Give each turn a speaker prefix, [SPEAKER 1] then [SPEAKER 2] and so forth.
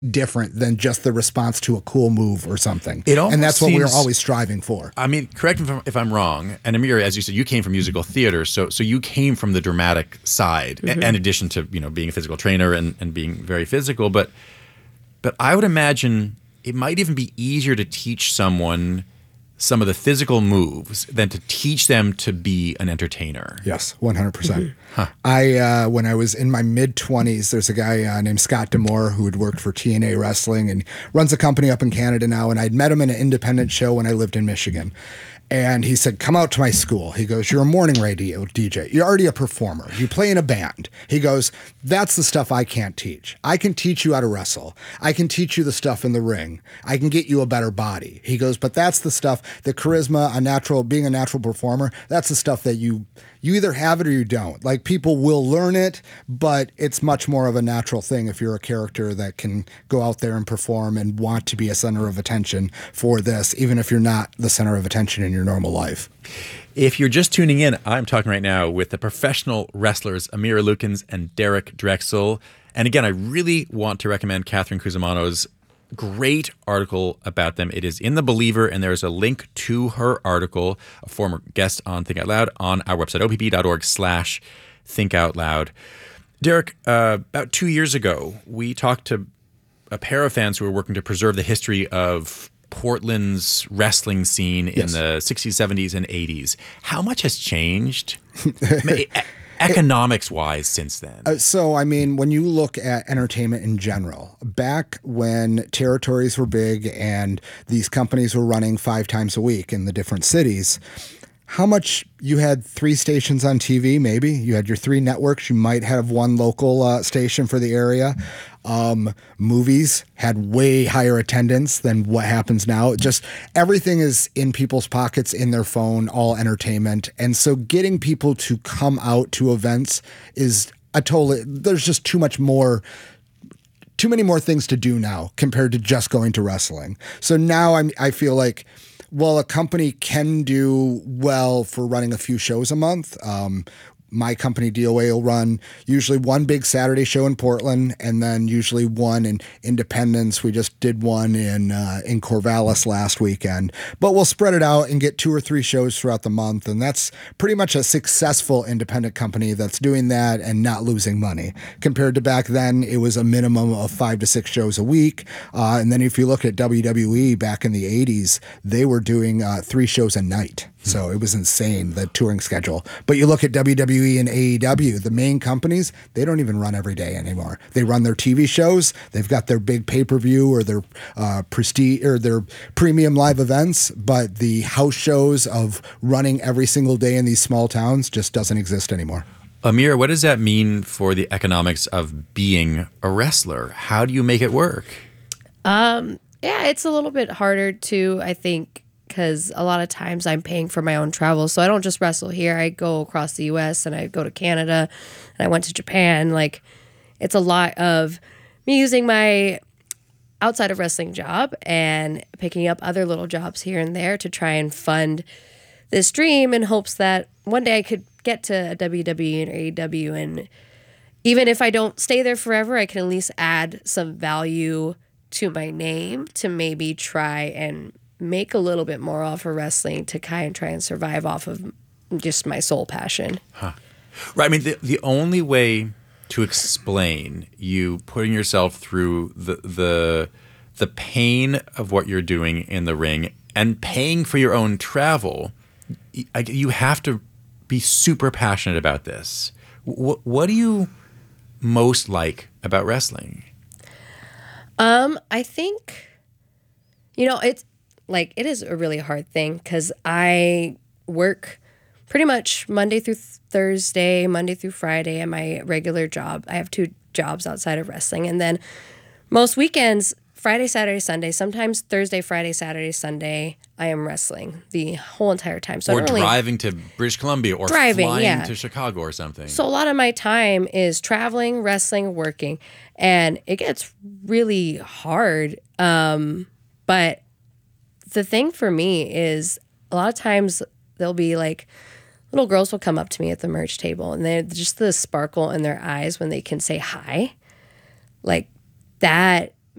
[SPEAKER 1] different than just the response to a cool move or something.
[SPEAKER 2] It almost
[SPEAKER 1] and that's what we're
[SPEAKER 2] seems-
[SPEAKER 1] always striving for.
[SPEAKER 2] I mean, correct me if I'm wrong. And Amir, as you said, you came from musical theater, so you came from the dramatic side, in addition to being a physical trainer and being very physical. But I would imagine it might even be easier to teach someone some of the physical moves than to teach them to be an entertainer.
[SPEAKER 1] Yes, 100%. When I was in my mid-20s, there's a guy named Scott Demore who had worked for TNA Wrestling and runs a company up in Canada now, and I'd met him in an independent show when I lived in Michigan. And he said, come out to my school. He goes, you're a morning radio DJ. You're already a performer. You play in a band. He goes, that's the stuff I can't teach. I can teach you how to wrestle. I can teach you the stuff in the ring. I can get you a better body. He goes, but that's the stuff, the charisma, being a natural performer, that's the stuff that you either have it or you don't. Like, people will learn it, but it's much more of a natural thing if you're a character that can go out there and perform and want to be a center of attention for this, even if you're not the center of attention in your normal life.
[SPEAKER 2] If you're just tuning in, I'm talking right now with the professional wrestlers Amir Lukens and Derek Drexel. And again, I really want to recommend Catherine Cusimano's great article about them. It is in The Believer, and there's a link to her article, a former guest on Think Out Loud, on our website, opp.org/thinkoutloud. Derek, about 2 years ago, we talked to a pair of fans who were working to preserve the history of Portland's wrestling scene in the 60s, 70s, and 80s. How much has changed economics-wise since then?
[SPEAKER 1] So, I mean, when you look at entertainment in general, back when territories were big and these companies were running 5 times a week in the different cities, how much you had 3 stations on TV, maybe. You had your 3 networks. You might have 1 local station for the area. Movies had way higher attendance than what happens now. Just everything is in people's pockets, in their phone, all entertainment. And so getting people to come out to events is there's just too many more things to do now compared to just going to wrestling. So now I feel like, well, a company can do well for running a few shows a month. My company, DOA, will run usually 1 big Saturday show in Portland and then usually 1 in Independence. We just did 1 in Corvallis last weekend. But we'll spread it out and get 2 or 3 shows throughout the month. And that's pretty much a successful independent company that's doing that and not losing money. Compared to back then, it was a minimum of 5 to 6 shows a week. And then if you look at WWE back in the 80s, they were doing 3 shows a night. So it was insane, the touring schedule. But you look at WWE and AEW, the main companies, they don't even run every day anymore. They run their TV shows. They've got their big pay-per-view or their prestige or their premium live events. But the house shows of running every single day in these small towns just doesn't exist anymore.
[SPEAKER 2] Amir, what does that mean for the economics of being a wrestler? How do you make it work?
[SPEAKER 3] Yeah, it's a little bit harder to, I think, because a lot of times I'm paying for my own travel. So I don't just wrestle here. I go across the U.S. and I go to Canada and I went to Japan. Like, it's a lot of me using my outside of wrestling job and picking up other little jobs here and there to try and fund this dream in hopes that one day I could get to a WWE and AEW. And even if I don't stay there forever, I can at least add some value to my name to maybe try and make a little bit more off of wrestling to kind of try and survive off of just my sole passion.
[SPEAKER 2] Huh. Right. I mean, the only way to explain you putting yourself through the pain of what you're doing in the ring and paying for your own travel, you have to be super passionate about this. What do you most like about wrestling?
[SPEAKER 3] I think, it's like, it is a really hard thing because I work pretty much Monday through Thursday, Monday through Friday at my regular job. I have 2 jobs outside of wrestling. And then most weekends, Friday, Saturday, Sunday, sometimes Thursday, Friday, Saturday, Sunday, I am wrestling the whole entire time. So
[SPEAKER 2] or driving to British Columbia or flying to Chicago or something.
[SPEAKER 3] So a lot of my time is traveling, wrestling, working. And it gets really hard. But the thing for me is a lot of times they'll be like, little girls will come up to me at the merch table and they're just the sparkle in their eyes when they can say hi. Like, that